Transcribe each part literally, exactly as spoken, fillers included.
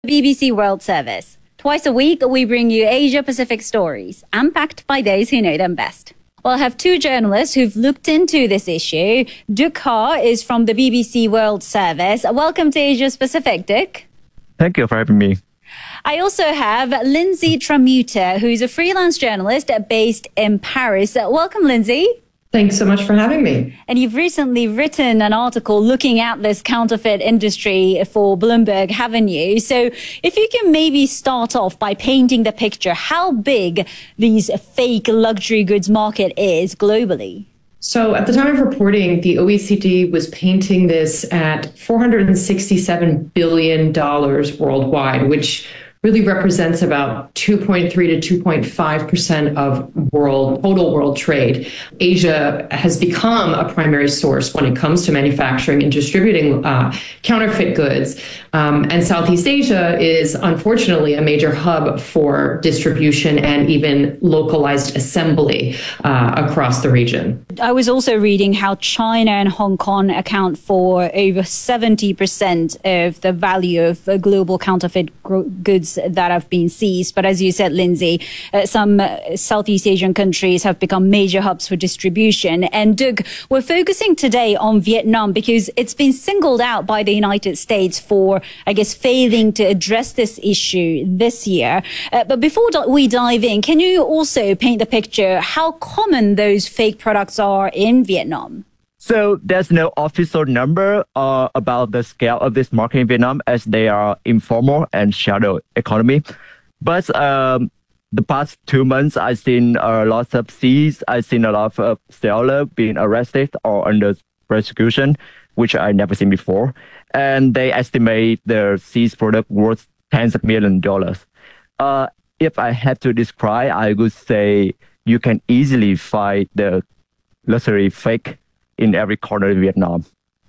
B B C World Service. Twice a week, we bring you Asia-Pacific stories, unpacked by those who know them best. Well, I have two journalists who've looked into this issue. Duc Ha is from the B B C World Service. Welcome to Asia-Pacific, Duc. Thank you for having me. I also have Lindsay Tramuta, who's a freelance journalist based in Paris. Welcome, Lindsay. Thanks so much for having me. And you've recently written an article looking at this counterfeit industry for Bloomberg, haven't you? So if you can maybe start off by painting the picture, how big these fake luxury goods market is globally. So at the time of reporting, the O E C D was painting this at four hundred sixty-seven billion dollars worldwide, which really represents about two point three to two point five percent of world total world trade. Asia has become a primary source when it comes to manufacturing and distributing uh, counterfeit goods. Um, and Southeast Asia is unfortunately a major hub for distribution and even localized assembly uh, across the region. I was also reading how China and Hong Kong account for over seventy percent of the value of uh, global counterfeit goods that have been seized. But as you said, Lindsay, uh, some uh, Southeast Asian countries have become major hubs for distribution. And Duc, we're focusing today on Vietnam because it's been singled out by the United States for, I guess, failing to address this issue this year. Uh, but before we dive in, can you also paint the picture how common those fake products are in Vietnam? So there's no official number uh, about the scale of this market in Vietnam, as they are informal and shadow economy. But um, the past two months, I've seen uh, lots of seize. I've seen a lot of uh, sellers being arrested or under prosecution, which I never seen before. And they estimate the seized product worth tens of millions of dollars. Uh, if I had to describe, I would say you can easily find the luxury fake in every corner of Vietnam.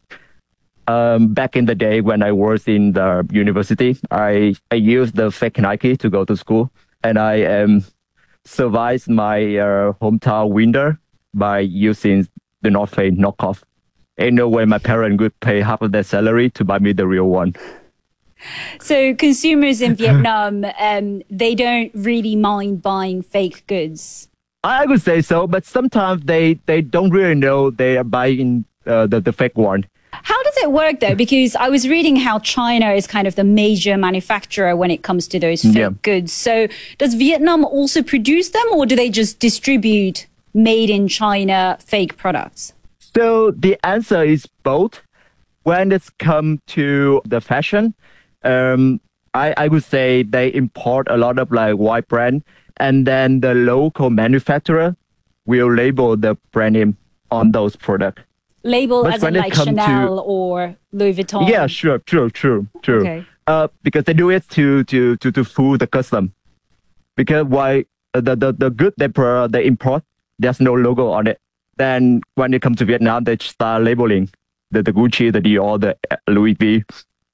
Um, back in the day when I was in the university, I, I used the fake Nike to go to school, and I um, survived my uh, hometown winter by using the North Face knockoff. Ain't no way my parents would pay half of their salary to buy me the real one. So consumers in Vietnam, um, they don't really mind buying fake goods. I would say so, but sometimes they, they don't really know they are buying uh, the, the fake one. How does it work, though? Because I was reading how China is kind of the major manufacturer when it comes to those fake yeah. goods. So does Vietnam also produce them, or do they just distribute made in China fake products? So the answer is both. When it's come to the fashion, um, I, I would say they import a lot of like white brand, and then the local manufacturer will label the brand name on those products. Label but as in like Chanel to, or Louis Vuitton? Yeah, sure, true, true, true. Okay. Uh, because they do it to to to, to fool the custom. Because why the, the, the good they, pro, they import, there's no logo on it. Then when it comes to Vietnam, they start labeling the, the Gucci, the Dior, the Louis V.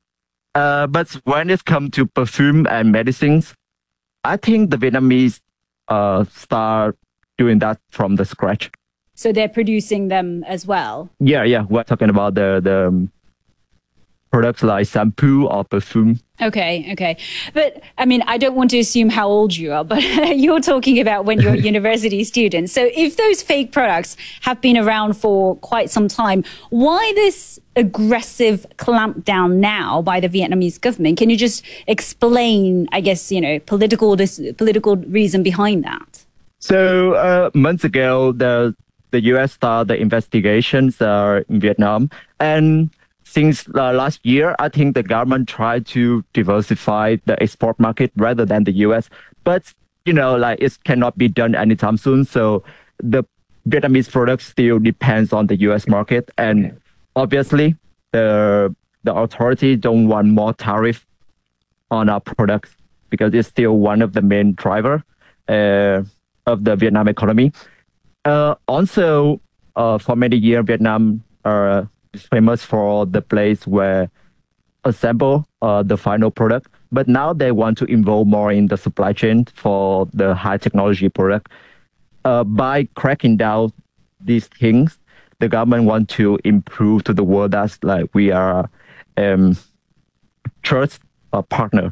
Uh, but when it comes to perfume and medicines, I think the Vietnamese uh, start doing that from the scratch. So they're producing them as well? Yeah, yeah. We're talking about the, the um, products like shampoo or perfume. Okay, okay. But, I mean, I don't want to assume how old you are, but you're talking about when you're a university student. So if those fake products have been around for quite some time, why this aggressive clampdown now by the Vietnamese government? Can you just explain, I guess, you know, political this political reason behind that? So uh, months ago, the the U S started the investigations uh, in Vietnam, and since uh, last year, I think the government tried to diversify the export market rather than the U S. But, you know, like it cannot be done anytime soon. So the Vietnamese products still depends on the U S market. And obviously, the the authority don't want more tariff on our products because it's still one of the main driver uh, of the Vietnam economy. Uh, also, uh, for many years, Vietnam are famous for the place where assemble uh, the final product. But now they want to involve more in the supply chain for the high technology product. Uh, by cracking down these things, the government want to improve to the world that like we are um, trust uh, partner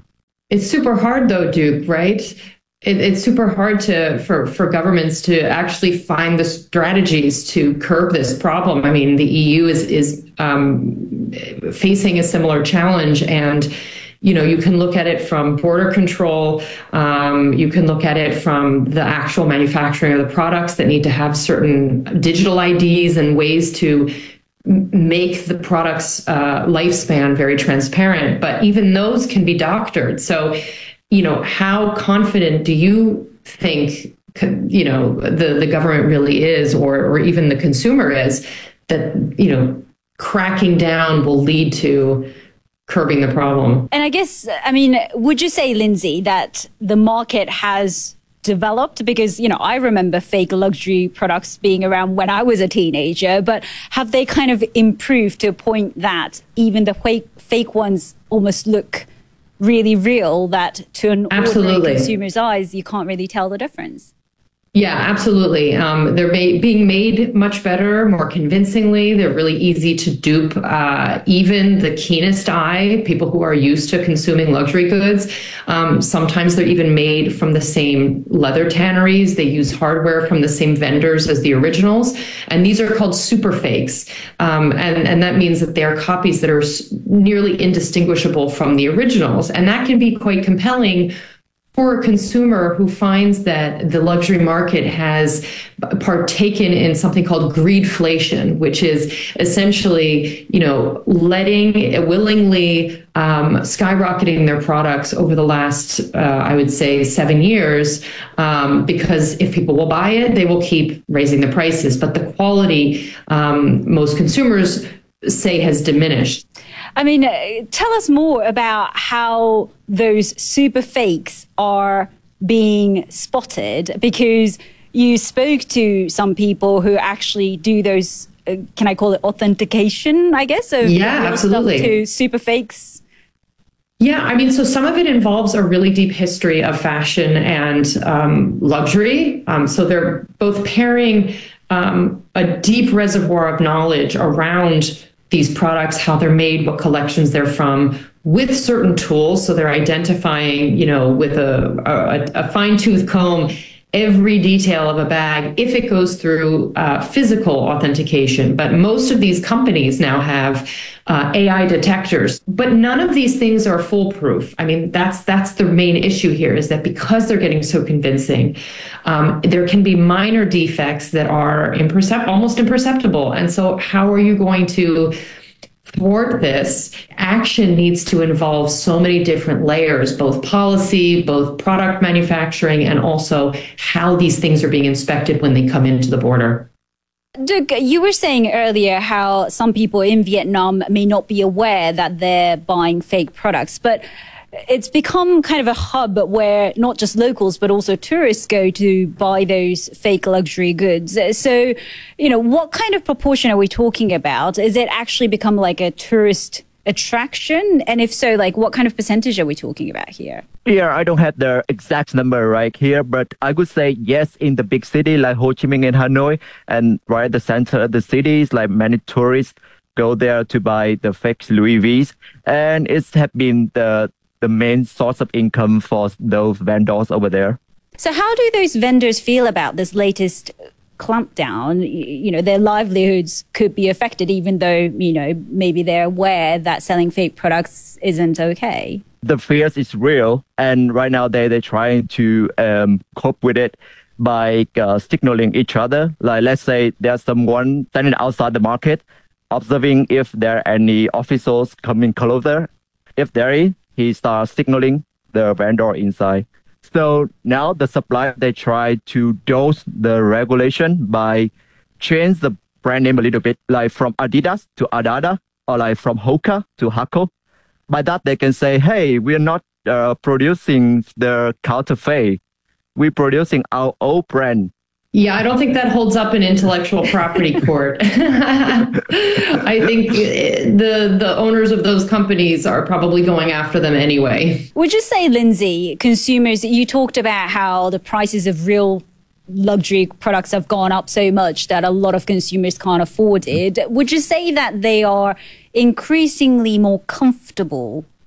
It's super hard though, Duke, right? It, it's super hard to for, for governments to actually find the strategies to curb this problem. I mean, the E U is is um, facing a similar challenge, and you know, you can look at it from border control. Um, you can look at it from the actual manufacturing of the products that need to have certain digital I Ds and ways to make the product's uh, lifespan very transparent. But even those can be doctored. So, you know, how confident do you think, you know, the, the government really is, or, or even the consumer is, that, you know, cracking down will lead to curbing the problem? And I guess, I mean, would you say, Lindsay, that the market has developed? Because, you know, I remember fake luxury products being around when I was a teenager, but have they kind of improved to a point that even the fake, fake ones almost look really real, that to an Absolutely. ordinary consumer's eyes, you can't really tell the difference? Yeah, absolutely. Um, they're ma- being made much better, more convincingly. They're really easy to dupe. Uh, even the keenest eye, people who are used to consuming luxury goods, um, sometimes they're even made from the same leather tanneries. They use hardware from the same vendors as the originals. And these are called super fakes. Um, and, and that means that they are copies that are nearly indistinguishable from the originals. And that can be quite compelling for a consumer who finds that the luxury market has partaken in something called greedflation, which is essentially, you know, letting, willingly um, skyrocketing their products over the last, uh, I would say, seven years, um, because if people will buy it, they will keep raising the prices. But the quality, um, most consumers say, has diminished. I mean, uh, tell us more about how those super fakes are being spotted, because you spoke to some people who actually do those, uh, can I call it authentication, I guess? Of yeah, absolutely. To super fakes. Yeah, I mean, so some of it involves a really deep history of fashion and um, luxury. Um, so they're both pairing um, a deep reservoir of knowledge around these products, how they're made, what collections they're from, with certain tools. So they're identifying, you know, with a, a, a fine-tooth comb, every detail of a bag if it goes through uh, physical authentication. But most of these companies now have uh, A I detectors, but none of these things are foolproof. I mean, that's that's the main issue here, is that because they're getting so convincing, um, there can be minor defects that are impercept- almost imperceptible. And so how are you going to thwart this? Action needs to involve so many different layers, both policy, both product manufacturing, and also how these things are being inspected when they come into the border. Doug, you were saying earlier how some people in Vietnam may not be aware that they're buying fake products, but it's become kind of a hub where not just locals, but also tourists go to buy those fake luxury goods. So, you know, what kind of proportion are we talking about? Is it actually become like a tourist attraction? And if so, like what kind of percentage are we talking about here? Yeah, I don't have the exact number right here, but I would say yes, in the big city like Ho Chi Minh and Hanoi, and right at the center of the cities, like many tourists go there to buy the fake Louis V's. And it's have been the the main source of income for those vendors over there. So how do those vendors feel about this latest clampdown? You know, their livelihoods could be affected, even though, you know, maybe they're aware that selling fake products isn't okay. The fears is real, and right now they, they're trying to um, cope with it by uh, signaling each other. Like, let's say there's someone standing outside the market, observing if there are any officials coming closer. If there is, he starts signaling the vendor inside. So now the supplier, they try to dose the regulation by change the brand name a little bit, like from Adidas to Adada, or like from Hoka to Hako. By that, they can say, hey, we're not uh, producing the counterfeit. We're producing our own brand. Yeah, I don't think that holds up in intellectual property court. I think the the owners of those companies are probably going after them anyway. Would you say, Lindsay, consumers, you talked about how the prices of real luxury products have gone up so much that a lot of consumers can't afford it. Would you say that they are increasingly more comfortable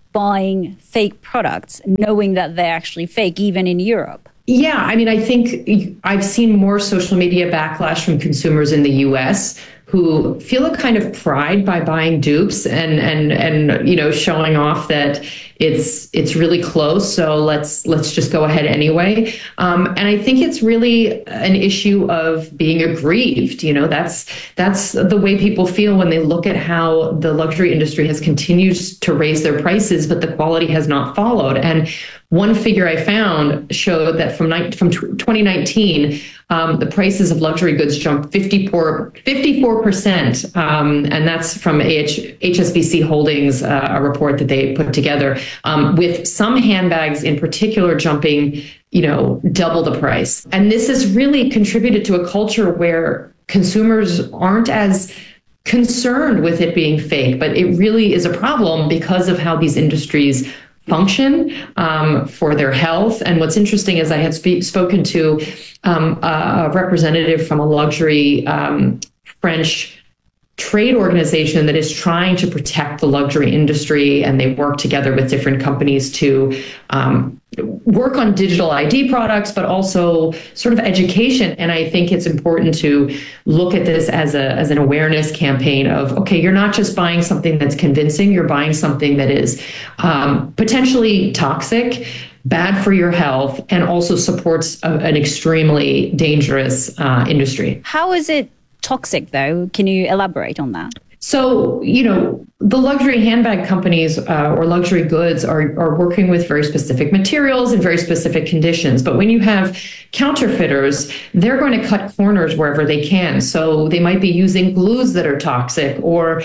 buying fake products, knowing that they're actually fake, even in Europe? Yeah, I mean, I think I've seen more social media backlash from consumers in the U S who feel a kind of pride by buying dupes and and and you know showing off that it's it's really close. So let's let's just go ahead anyway. Um, and I think it's really an issue of being aggrieved. You know, that's that's the way people feel when they look at how the luxury industry has continued to raise their prices, but the quality has not followed. And one figure I found showed that from from twenty nineteen, um, the prices of luxury goods jumped fifty-four percent, um, and that's from H S B C Holdings, uh, a report that they put together, um, with some handbags in particular jumping, you know, double the price. And this has really contributed to a culture where consumers aren't as concerned with it being fake, but it really is a problem because of how these industries function um, for their health. And what's interesting is I had spe- spoken to um, a representative from a luxury um, French trade organization that is trying to protect the luxury industry, and they work together with different companies to um, work on digital I D products, but also sort of education. And I think it's important to look at this as a as an awareness campaign of, okay, you're not just buying something that's convincing, you're buying something that is um, potentially toxic, bad for your health, and also supports a, an extremely dangerous uh, industry. How is it toxic, though? Can you elaborate on that? So, you know, the luxury handbag companies uh, or luxury goods are, are working with very specific materials and very specific conditions. But when you have counterfeiters, they're going to cut corners wherever they can. So they might be using glues that are toxic, or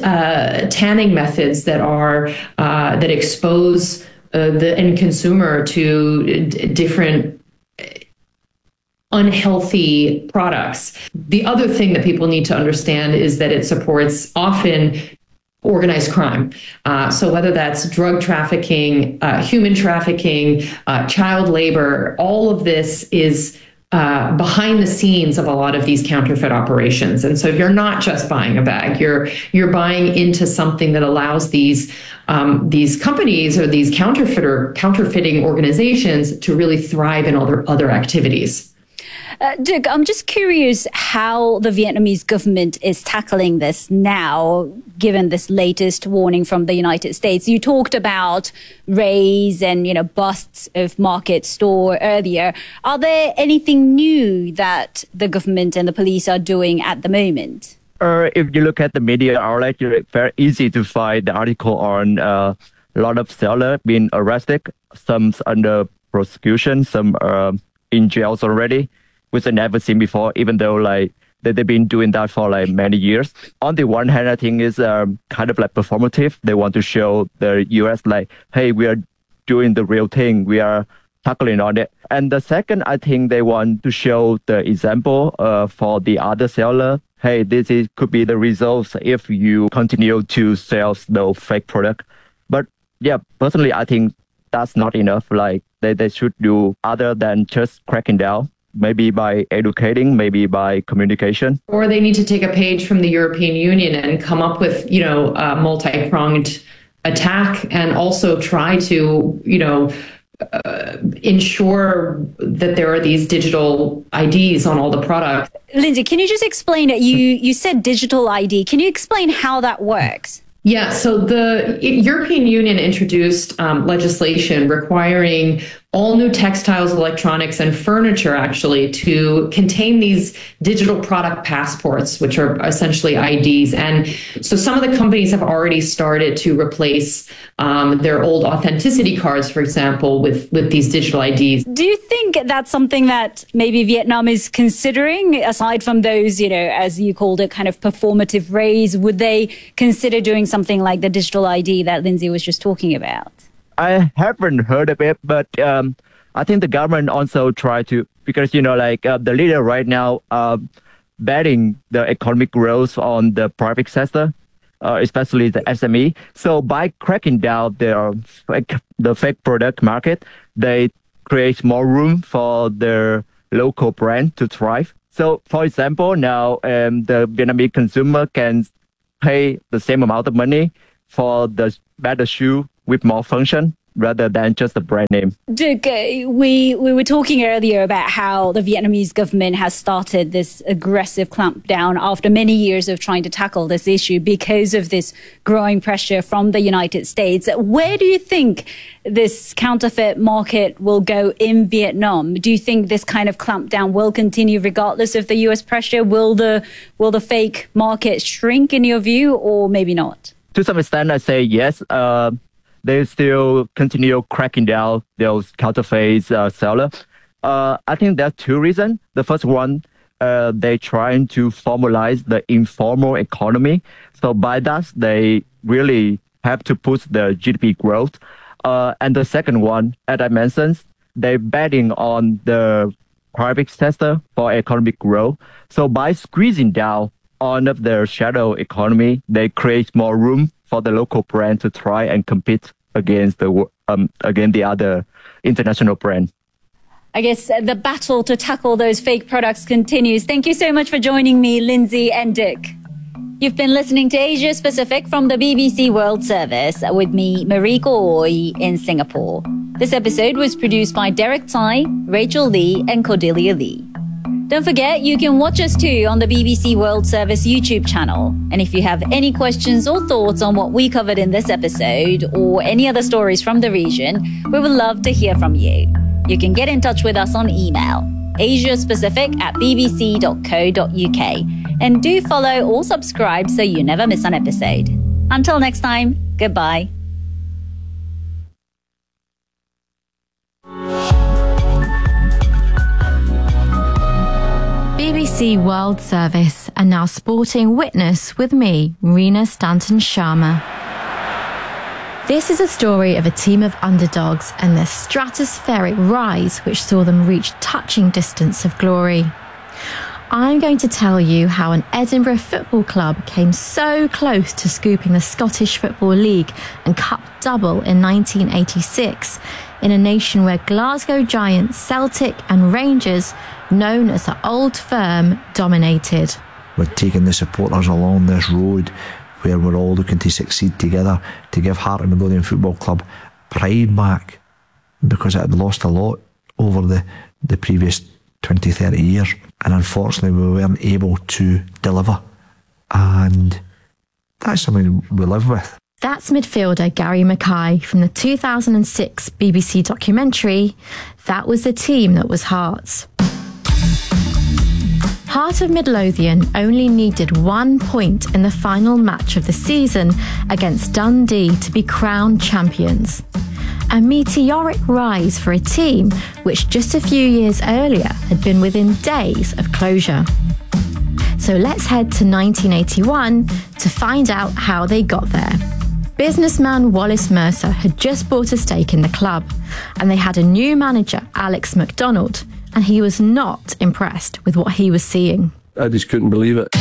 uh, tanning methods that are uh, that expose uh, the end consumer to d- different unhealthy products. The other thing that people need to understand is that it supports often organized crime. Uh, so whether that's drug trafficking, uh, human trafficking, uh, child labor, all of this is uh, behind the scenes of a lot of these counterfeit operations. And so you're not just buying a bag, you're you're buying into something that allows these um, these companies or these counterfeiter counterfeiting organizations to really thrive in other other activities. Uh, Doug, I'm just curious how the Vietnamese government is tackling this now, given this latest warning from the United States. You talked about raids and, you know, busts of Market Store earlier. Are there anything new that the government and the police are doing at the moment? Uh, if you look at the media outlet, it's very easy to find the article on uh, a lot of sellers being arrested, some under prosecution, some uh, in jails already, which I never seen before, even though like they, they've been doing that for like many years. On the one hand, I think it's um, kind of like performative. They want to show the U S like, hey, we are doing the real thing. We are tackling on it. And the second, I think they want to show the example uh, for the other seller. Hey, this is could be the results if you continue to sell the fake product. But yeah, personally, I think that's not enough. Like they, they should do other than just cracking down. Maybe by educating, maybe by communication. Or they need to take a page from the European Union and come up with, you know, a multi-pronged attack, and also try to, you know, uh, ensure that there are these digital I Ds on all the products. Lindsay, can you just explain it? You, you said digital I D. Can you explain how that works? Yeah, so the European Union introduced um, legislation requiring all new textiles, electronics, and furniture actually to contain these digital product passports, which are essentially I Ds. And so some of the companies have already started to replace um, their old authenticity cards, for example, with, with these digital I Ds. Do you think that's something that maybe Vietnam is considering, aside from those, you know, as you called it, kind of performative raids? Would they consider doing something like the digital I D that Lindsay was just talking about? I haven't heard of it, but um, I think the government also try to, because, you know, like uh, the leader right now uh, betting the economic growth on the private sector, uh, especially the S M E. So by cracking down their fake, the fake product market, they create more room for their local brand to thrive. So, for example, now um, the Vietnamese consumer can pay the same amount of money for the better shoe with more function rather than just a brand name. Duc, we, we were talking earlier about how the Vietnamese government has started this aggressive clampdown after many years of trying to tackle this issue because of this growing pressure from the United States. Where do you think this counterfeit market will go in Vietnam? Do you think this kind of clampdown will continue regardless of the U S pressure? Will the, will the fake market shrink in your view, or maybe not? To some extent, I say yes. Uh, They still continue cracking down those counterfeit uh, sellers. Uh, I think there are two reasons. The first one, uh, they're trying to formalize the informal economy. So by that, they really have to push the G D P growth. Uh, and the second one, as I mentioned, they're betting on the private sector for economic growth. So by squeezing down on of the shadow economy, they create more room for the local brand to try and compete against the um against the other international brand. I guess the battle to tackle those fake products continues. Thank you so much for joining me, Lindsay and Duc. You've been listening to Asia Pacific from the B B C World Service with me, Marie Oi, in Singapore. This episode was produced by Derek Tai, Rachel Lee, and Cordelia Lee. Don't forget, you can watch us too on the B B C World Service YouTube channel. And if you have any questions or thoughts on what we covered in this episode or any other stories from the region, we would love to hear from you. You can get in touch with us on email, asiapacific at bbc dot co dot uk. And do follow or subscribe so you never miss an episode. Until next time, goodbye. B B C World Service and now Sporting Witness with me, Rena Stanton Sharma. This is a story of a team of underdogs and their stratospheric rise which saw them reach touching distance of glory. I'm going to tell you how an Edinburgh football club came so close to scooping the Scottish Football League and Cup double in nineteen eighty-six in a nation where Glasgow giants Celtic and Rangers, known as the Old Firm, dominated. We're taking the supporters along this road where we're all looking to succeed together to give Heart of Midlothian Football Club pride back, because it had lost a lot over the, the previous twenty, thirty years, and unfortunately we weren't able to deliver, and that's something we live with. That's midfielder Gary Mackay from the two thousand six B B C documentary, That Was the Team That Was Hearts. Heart of Midlothian only needed one point in the final match of the season against Dundee to be crowned champions. A meteoric rise for a team which just a few years earlier had been within days of closure. So let's head to nineteen eighty-one to find out how they got there. Businessman Wallace Mercer had just bought a stake in the club, and they had a new manager, Alex McDonald, and he was not impressed with what he was seeing. I just couldn't believe it.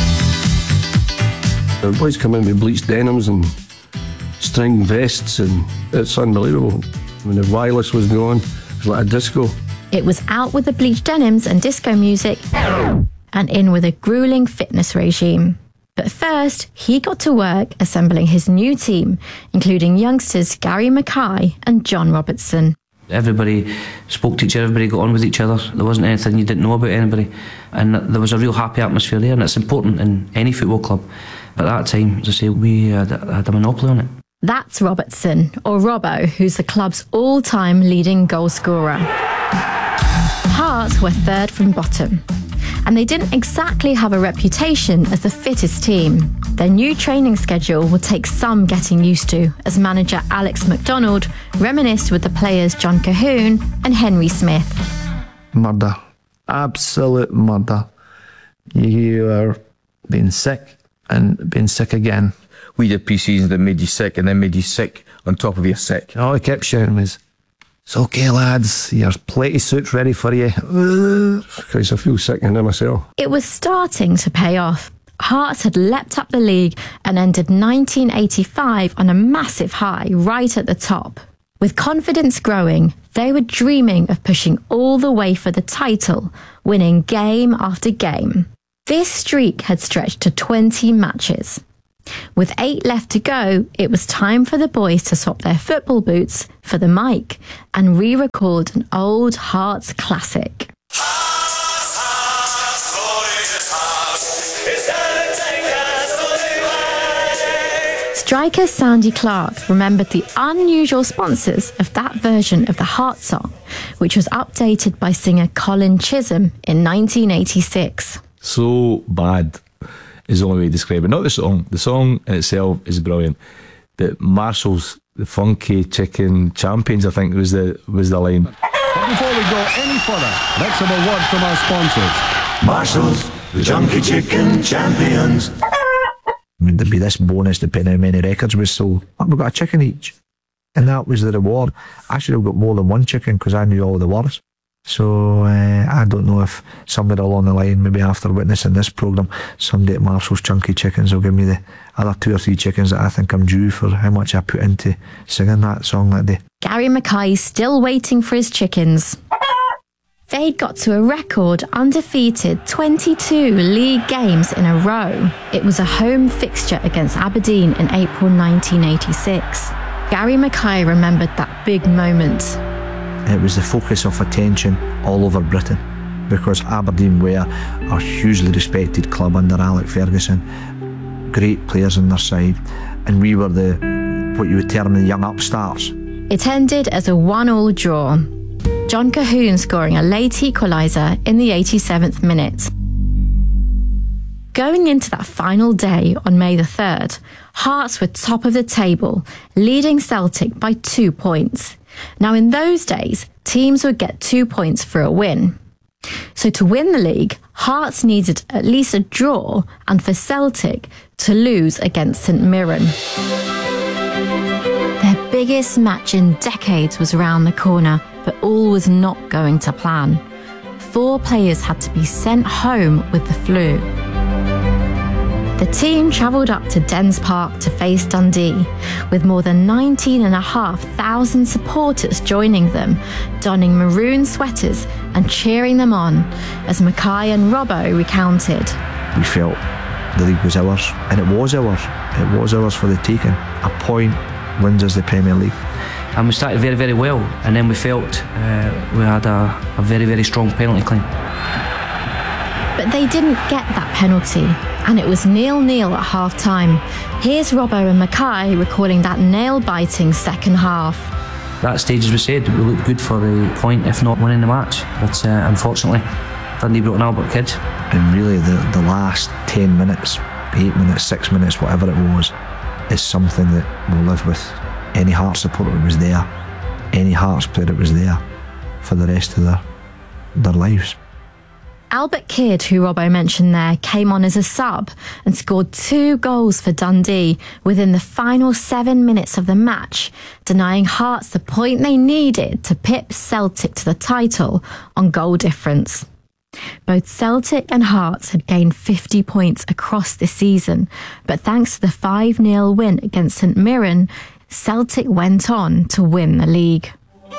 The boys come in with bleached denims and string vests, and it's unbelievable. When the wireless was going, it was like a disco. It was out with the bleached denims and disco music, and in with a grueling fitness regime. But first, he got to work assembling his new team, including youngsters Gary Mackay and John Robertson. Everybody spoke to each other, everybody got on with each other. There wasn't anything you didn't know about anybody. And there was a real happy atmosphere there, and it's important in any football club. But at that time, as I say, we had, had a monopoly on it. That's Robertson, or Robbo, who's the club's all-time leading goal scorer. Hearts were third from bottom, and they didn't exactly have a reputation as the fittest team. Their new training schedule will take some getting used to, as manager Alex McDonald reminisced with the players John Cahoon and Henry Smith. Murder. Absolute murder. You are being sick and being sick again. We did pre-seasons that made you sick and then made you sick on top of your sick. All I kept shouting was, "It's okay, lads, your platey suit's ready for you." Because I feel sick in there myself. It was starting to pay off. Hearts had leapt up the league and ended nineteen eighty-five on a massive high right at the top. With confidence growing, they were dreaming of pushing all the way for the title, winning game after game. This streak had stretched to twenty matches. With eight left to go, it was time for the boys to swap their football boots for the mic and re-record an old Hearts classic. Striker Sandy Clark remembered the unusual sponsors of that version of the Hearts song, which was updated by singer Colin Chisholm in nineteen eighty-six. So bad is the only way to describe it. Not the song. The song in itself is brilliant. The Marshall's, the funky chicken champions, I think was the was the line. But before we go any further, let's have a word from our sponsors. Marshalls, the chunky chicken champions. I mean, there'd be this bonus depending on how many records we sold. We got a chicken each, and that was the reward. I should have got more than one chicken because I knew all the words. So uh, I don't know if somewhere along the line, maybe after witnessing this programme, somebody at Marshall's Chunky Chickens will give me the other two or three chickens that I think I'm due for how much I put into singing that song that day. Gary Mackay's still waiting for his chickens. They'd got to a record undefeated twenty-two league games in a row. It was a home fixture against Aberdeen in April nineteen eighty-six. Gary Mackay remembered that big moment. It was the focus of attention all over Britain because Aberdeen were a hugely respected club under Alec Ferguson. Great players on their side, and we were the, what you would term the young upstarts. It ended as a one-all draw. John Cahoon scoring a late equaliser in the eighty-seventh minute. Going into that final day on May the third, Hearts were top of the table, leading Celtic by two points. Now in those days, teams would get two points for a win. So to win the league, Hearts needed at least a draw and for Celtic to lose against St Mirren. Their biggest match in decades was around the corner, but all was not going to plan. Four players had to be sent home with the flu. The team travelled up to Dens Park to face Dundee, with more than nineteen and a half thousand supporters joining them, donning maroon sweaters and cheering them on, as Mackay and Robbo recounted. We felt the league was ours, and it was ours. It was ours for the taking. A point wins us the Premier League. And we started very, very well, and then we felt uh, we had a, a very, very strong penalty claim. But they didn't get that penalty, and it was nil-nil at half-time. Here's Robbo and Mackay recalling that nail-biting second half. That stage, as we said, we looked good for the point, if not winning the match. But uh, unfortunately, Dundee brought an Albert kid. And really, the, the last ten minutes, eight minutes, six minutes, whatever it was, is something that we'll live with. Any Hearts supporter that was there, any Hearts player that was there for the rest of their, their lives. Albert Kidd, who Robbo mentioned there, came on as a sub and scored two goals for Dundee within the final seven minutes of the match, denying Hearts the point they needed to pip Celtic to the title on goal difference. Both Celtic and Hearts had gained fifty points across the season, but thanks to the five nil win against St Mirren, Celtic went on to win the league.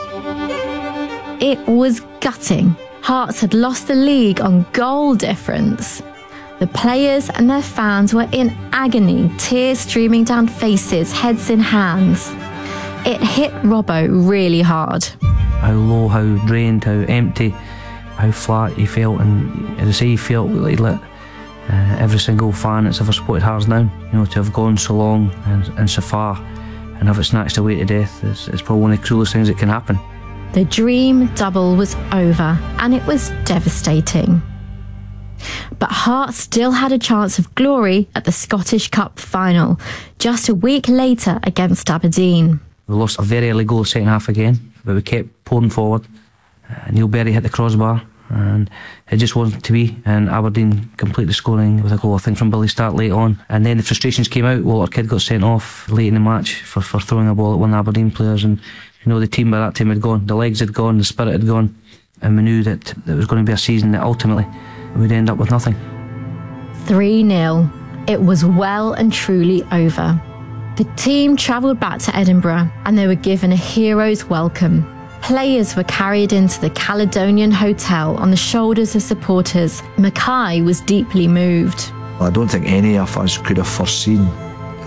It was gutting. Hearts had lost the league on goal difference. The players and their fans were in agony, tears streaming down faces, heads in hands. It hit Robbo really hard. How low, how drained, how empty, how flat he felt, and as I say, he felt like he let uh, every single fan that's ever supported Hearts down. You know, to have gone so long and, and so far and have it snatched away to death is, is probably one of the cruelest things that can happen. The dream double was over, and it was devastating. But Hearts still had a chance of glory at the Scottish Cup final, just a week later against Aberdeen. We lost a very early goal second half again, but we kept pouring forward. Uh, Neil Berry hit the crossbar, and it just wasn't to be, and Aberdeen completely scoring with a goal, I think, from Billy Stark late on. And then the frustrations came out. Walter Kidd got sent off late in the match for, for throwing a ball at one of the Aberdeen players, and you know, the team by that time had gone, the legs had gone, the spirit had gone, and we knew that it was going to be a season that ultimately we'd end up with nothing. three nil. It was well and truly over. The team travelled back to Edinburgh and they were given a hero's welcome. Players were carried into the Caledonian Hotel on the shoulders of supporters. Mackay was deeply moved. I don't think any of us could have foreseen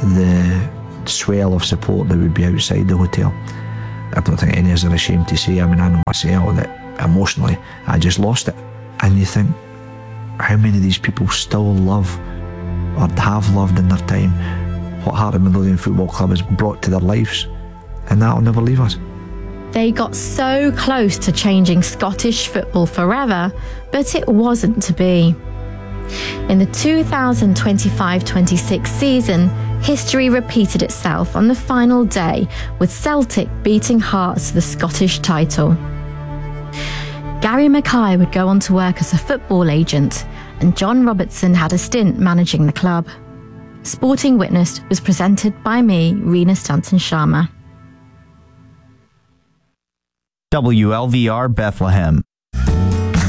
the swell of support that would be outside the hotel. I don't think any of us are ashamed to say, I mean, I know myself that emotionally I just lost it. And you think, how many of these people still love or have loved in their time what Heart of Midlothian Football Club has brought to their lives, and that'll never leave us. They got so close to changing Scottish football forever, but it wasn't to be. In the two thousand twenty-five twenty-six season, history repeated itself on the final day, with Celtic beating Hearts to the Scottish title. Gary Mackay would go on to work as a football agent, and John Robertson had a stint managing the club. Sporting Witness was presented by me, Rena Stanton Sharma. W L V R Bethlehem.